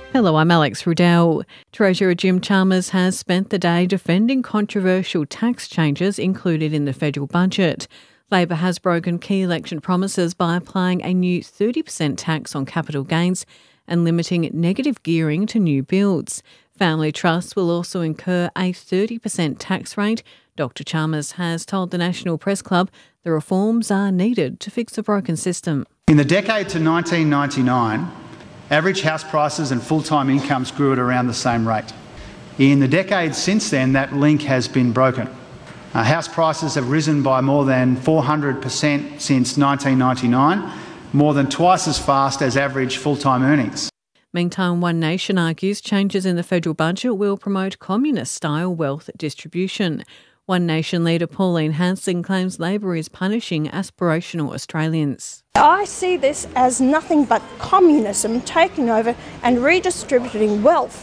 Hello, I'm Alex Riddell. Treasurer Jim Chalmers has spent the day defending controversial tax changes included in the federal budget. Labor has broken key election promises by applying a new 30% tax on capital gains and limiting negative gearing to new builds. Family trusts will also incur a 30% tax rate. Dr Chalmers has told the National Press Club the reforms are needed to fix a broken system. In the decade to 1999, average house prices and full-time incomes grew at around the same rate. In the decades since then, that link has been broken. House prices have risen by more than 400% since 1999, more than twice as fast as average full-time earnings. Meantime, One Nation argues changes in the federal budget will promote communist-style wealth distribution. One Nation leader Pauline Hanson claims Labor is punishing aspirational Australians. I see this as nothing but communism taking over and redistributing wealth.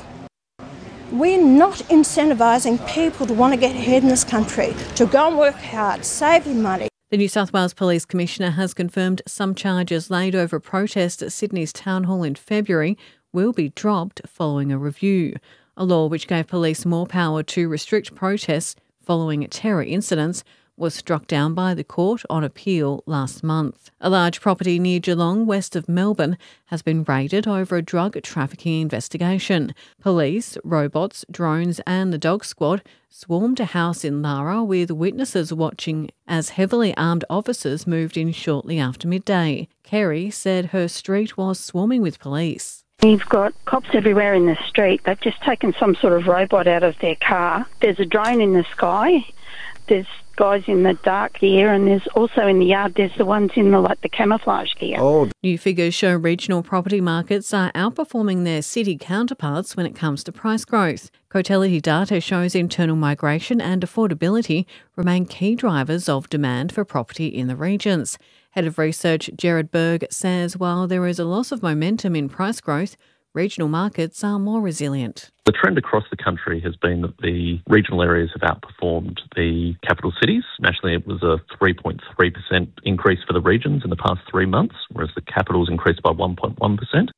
We're not incentivising people to want to get ahead in this country, to go and work hard, save your money. The New South Wales Police Commissioner has confirmed some charges laid over protest at Sydney's Town Hall in February will be dropped following a review. A law which gave police more power to restrict protests following terror incidents was struck down by the court on appeal last month. A large property near Geelong, west of Melbourne, has been raided over a drug trafficking investigation. Police, robots, drones and the dog squad swarmed a house in Lara with witnesses watching as heavily armed officers moved in shortly after midday. Kerry said her street was swarming with police. You've got cops everywhere in the street. They've just taken some sort of robot out of their car. There's a drone in the sky. There's guys in the dark gear, and there's also in the yard, there's the ones in the camouflage gear. New figures show regional property markets are outperforming their city counterparts when it comes to price growth. Cotality data shows internal migration and affordability remain key drivers of demand for property in the regions. Head of Research Gerard Berg says while there is a loss of momentum in price growth, regional markets are more resilient. The trend across the country has been that the regional areas have outperformed the capital cities. Nationally, it was a 3.3% increase for the regions in the past 3 months, whereas the capitals increased by 1.1%.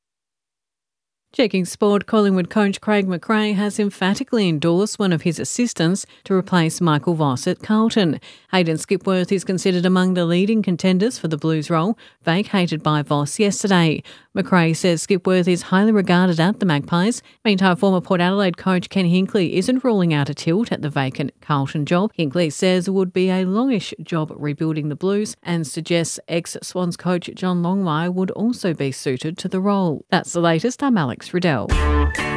Checking sport, Collingwood coach Craig McRae has emphatically endorsed one of his assistants to replace Michael Voss at Carlton. Hayden Skipworth is considered among the leading contenders for the Blues role, vacated by Voss yesterday. McRae says Skipworth is highly regarded at the Magpies. Meantime, former Port Adelaide coach Ken Hinkley isn't ruling out a tilt at the vacant Carlton job. Hinkley says it would be a longish job rebuilding the Blues and suggests ex-Swans coach John Longmire would also be suited to the role. That's the latest. I'm Alex Riddell.